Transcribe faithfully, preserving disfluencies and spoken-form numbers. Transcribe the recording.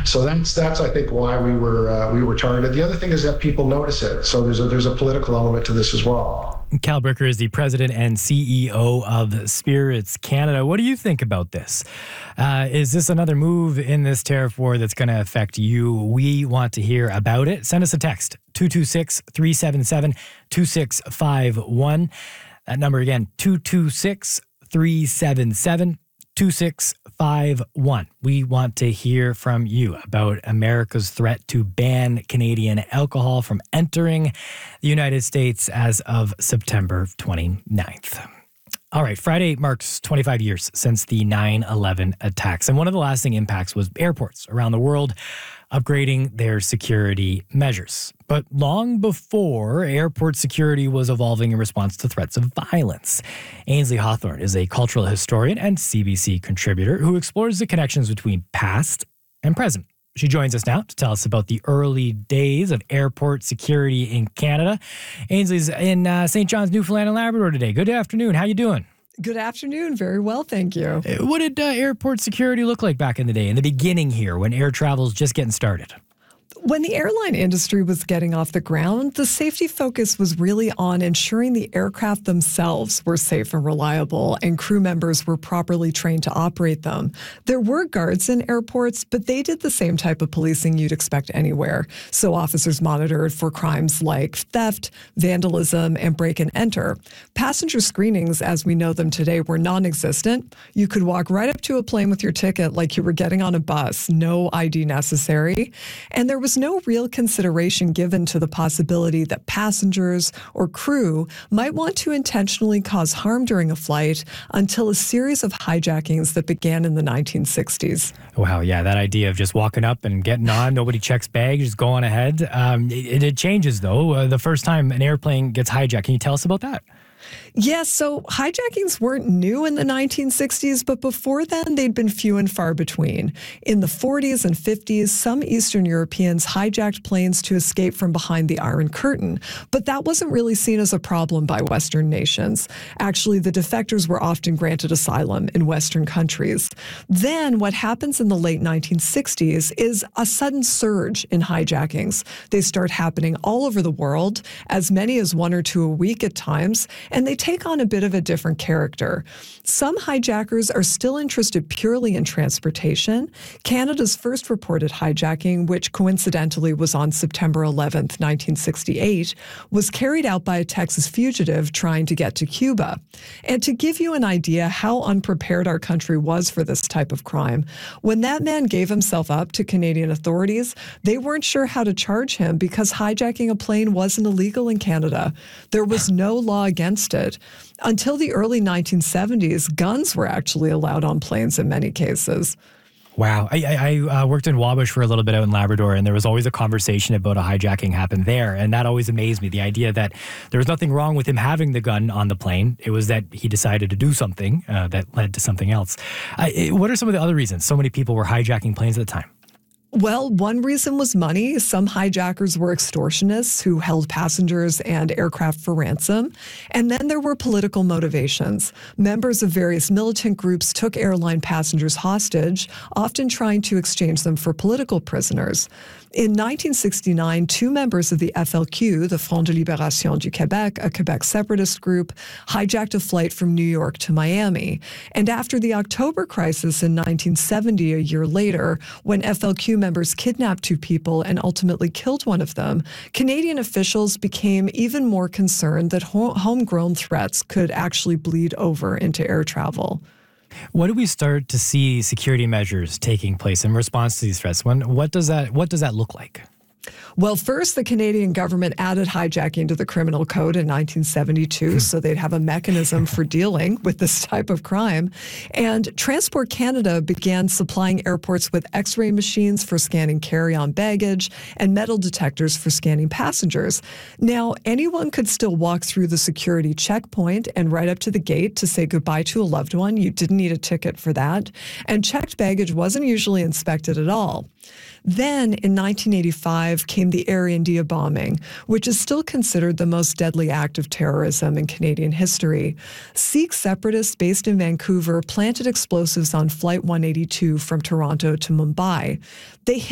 So that's that's I think why we were uh, we were targeted. The other thing is that people notice it. So there's a, there's a political element to this as well. Cal Bricker is the president and C E O of Spirits Canada. What do you think about this? Uh, is this another move in this tariff war that's going to affect you? We want to hear about it. Send us a text, two two six, three seven seven, two six five one. That number again, two two six, three seven seven, two six five one. We want to hear from you about America's threat to ban Canadian alcohol from entering the United States as of September twenty-ninth. All right, Friday marks twenty-five years since the nine eleven attacks. And one of the lasting impacts was airports around the world upgrading their security measures. But long before, airport security was evolving in response to threats of violence. Ainsley Hawthorne is a cultural historian and C B C contributor who explores the connections between past and present. She joins us now to tell us about the early days of airport security in Canada. Ainsley's in uh, Saint John's, Newfoundland and Labrador today. Good afternoon. How you doing? Good afternoon. Very well, thank you. What did uh, airport security look like back in the day, in the beginning here, when air travel's just getting started? When the airline industry was getting off the ground, the safety focus was really on ensuring the aircraft themselves were safe and reliable and crew members were properly trained to operate them. There were guards in airports, but they did the same type of policing you'd expect anywhere. So officers monitored for crimes like theft, vandalism, and break and enter. Passenger screenings, as we know them today, were non-existent. You could walk right up to a plane with your ticket like you were getting on a bus, no I D necessary. And there was no real consideration given to the possibility that passengers or crew might want to intentionally cause harm during a flight until a series of hijackings that began in the nineteen sixties. Wow, yeah, that idea of just walking up and getting on, nobody checks bags, just go on ahead. Um, it, it changes, though. Uh, the first time an airplane gets hijacked, can you tell us about that? Yes, so hijackings weren't new in the nineteen sixties, but before then, they'd been few and far between. In the forties and fifties, some Eastern Europeans hijacked planes to escape from behind the Iron Curtain, but that wasn't really seen as a problem by Western nations. Actually, the defectors were often granted asylum in Western countries. Then, what happens in the late nineteen sixties is a sudden surge in hijackings. They start happening all over the world, as many as one or two a week at times, and they take on a bit of a different character. Some hijackers are still interested purely in transportation. Canada's first reported hijacking, which coincidentally was on September eleventh, nineteen sixty-eight, was carried out by a Texas fugitive trying to get to Cuba. And to give you an idea how unprepared our country was for this type of crime, when that man gave himself up to Canadian authorities, they weren't sure how to charge him because hijacking a plane wasn't illegal in Canada. There was no law against it. Until the early nineteen seventies, guns were actually allowed on planes in many cases. Wow. I, I, I worked in Wabash for a little bit out in Labrador, and there was always a conversation about a hijacking happened there. And that always amazed me, the idea that there was nothing wrong with him having the gun on the plane. It was that he decided to do something uh, that led to something else. Uh, what are some of the other reasons so many people were hijacking planes at the time? Well, one reason was money. Some hijackers were extortionists who held passengers and aircraft for ransom. And then there were political motivations. Members of various militant groups took airline passengers hostage, often trying to exchange them for political prisoners. In nineteen sixty-nine, two members of the F L Q, the Front de Libération du Québec, a Quebec separatist group, hijacked a flight from New York to Miami. And after the October crisis in nineteen seventy, a year later, when F L Q members kidnapped two people and ultimately killed one of them, Canadian officials became even more concerned that ho- homegrown threats could actually bleed over into air travel. When do we start to see security measures taking place in response to these threats? When, what does that, what does that look like? Well, first, the Canadian government added hijacking to the criminal code in nineteen seventy-two, so they'd have a mechanism for dealing with this type of crime. And Transport Canada began supplying airports with X-ray machines for scanning carry-on baggage and metal detectors for scanning passengers. Now, anyone could still walk through the security checkpoint and right up to the gate to say goodbye to a loved one. You didn't need a ticket for that. And checked baggage wasn't usually inspected at all. Then, in nineteen eighty-five, came the Air India bombing, which is still considered the most deadly act of terrorism in Canadian history. Sikh separatists based in Vancouver planted explosives on Flight one eighty-two from Toronto to Mumbai. They